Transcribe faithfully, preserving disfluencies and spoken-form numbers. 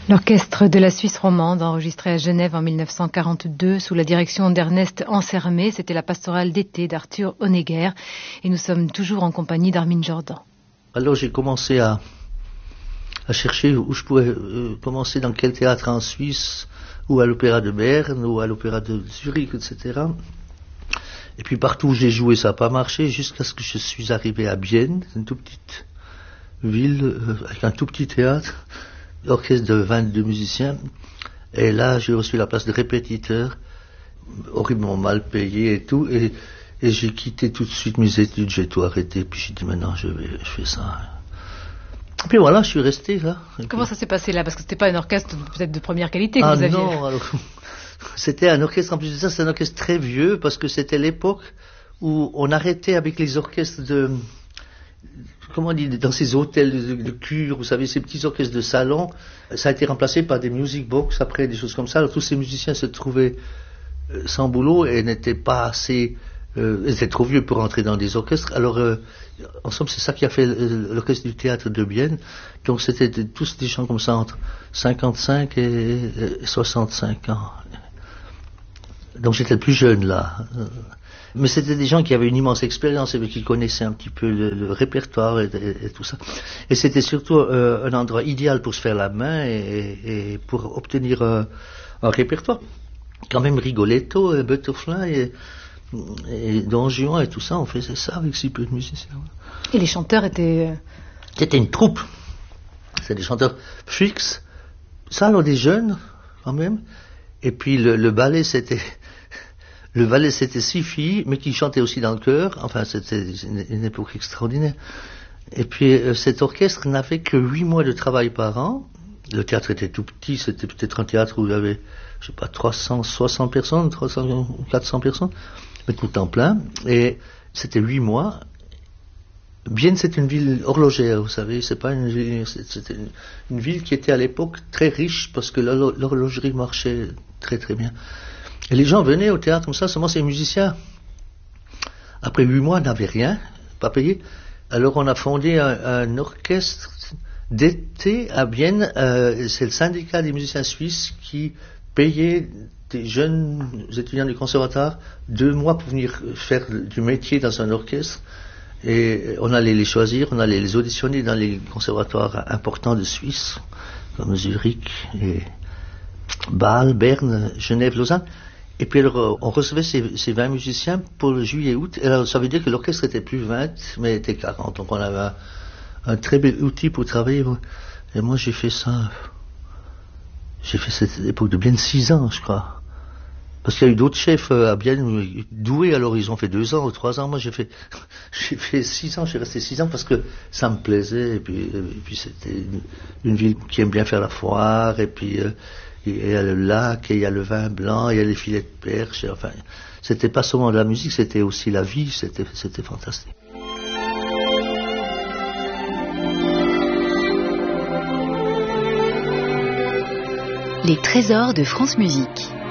L'orchestre de la Suisse romande, enregistré à Genève en mille neuf cent quarante-deux sous la direction d'Ernest Ansermet, c'était la pastorale d'été d'Arthur Honegger et nous sommes toujours en compagnie d'Armin Jordan. Alors j'ai commencé à, à chercher où je pouvais euh, commencer, dans quel théâtre en Suisse, ou à l'Opéra de Berne, ou à l'Opéra de Zurich, et cetera. Et puis partout où j'ai joué, ça n'a pas marché, jusqu'à ce que je suis arrivé à Bienne, une toute petite ville, euh, avec un tout petit théâtre, orchestre de vingt-deux musiciens. Et là, j'ai reçu la place de répétiteur, horriblement mal payé et tout, et, et j'ai quitté tout de suite mes études, j'ai tout arrêté, puis j'ai dit maintenant je vais, je fais ça. Et puis voilà, je suis resté là. Et Comment puis... ça s'est passé là? Parce que c'était pas un orchestre peut-être de première qualité que ah vous aviez. non, alors, c'était un orchestre, en plus de ça, c'est un orchestre très vieux, parce que c'était l'époque où on arrêtait avec les orchestres de... Comment on dit, dans ces hôtels de, de cure, vous savez, ces petits orchestres de salon, ça a été remplacé par des music box, après des choses comme ça. Alors tous ces musiciens se trouvaient euh, sans boulot et n'étaient pas assez, euh, ils étaient trop vieux pour entrer dans des orchestres. Alors, euh, en somme, c'est ça qui a fait euh, l'orchestre du théâtre de Bienne. Donc c'était de, tous des gens comme ça entre cinquante-cinq et, et soixante-cinq ans. Donc j'étais le plus jeune là. Mais c'était des gens qui avaient une immense expérience et qui connaissaient un petit peu le, le répertoire et, et, et tout ça. Et c'était surtout euh, un endroit idéal pour se faire la main et, et pour obtenir euh, un répertoire. Quand même Rigoletto, et Butterfly et, et Don Juan et tout ça, on faisait ça avec si peu de musiciens. Et les chanteurs étaient... C'était une troupe. C'était des chanteurs fixes. Ça, alors des jeunes, quand même. Et puis le, le ballet, c'était... Le ballet, c'était six filles, mais qui chantaient aussi dans le chœur. Enfin, c'était une, une époque extraordinaire. Et puis, euh, cet orchestre n'avait que huit mois de travail par an. Le théâtre était tout petit, c'était peut-être un théâtre où il y avait, je sais pas, trois cent soixante personnes, trois cents, quatre cents personnes, mais tout en plein. Et c'était huit mois. Bienne, c'est une ville horlogère, vous savez, c'est pas une ville, c'était une, une ville qui était à l'époque très riche parce que l'horlogerie marchait très très bien. Et les gens venaient au théâtre comme ça, seulement ces musiciens, après huit mois, n'avaient rien, pas payé. Alors on a fondé un, un orchestre d'été à Bienne, euh, c'est le syndicat des musiciens suisses qui payait des jeunes étudiants du conservatoire deux mois pour venir faire du métier dans un orchestre. Et on allait les choisir, on allait les auditionner dans les conservatoires importants de Suisse, comme Zurich et Bâle, Berne, Genève, Lausanne. Et puis alors, on recevait ces, ces vingt musiciens pour le juillet-août. Et alors, ça veut dire que l'orchestre était plus vingt, mais était quarante. Donc on avait un, un très bel outil pour travailler. Et moi, j'ai fait ça... J'ai fait cette époque de Bienne six ans, je crois. Parce qu'il y a eu d'autres chefs à Bienne doués, alors ils ont fait deux ans ou trois ans. Moi, j'ai fait, j'ai fait six ans, j'ai resté six ans parce que ça me plaisait. Et puis, et puis c'était une, une ville qui aime bien faire la foire. Et puis, euh, il y a le lac, et il y a le vin blanc, il y a les filets de perche. Et enfin, c'était pas seulement de la musique, c'était aussi la vie. C'était, c'était fantastique. Les trésors de France Musique.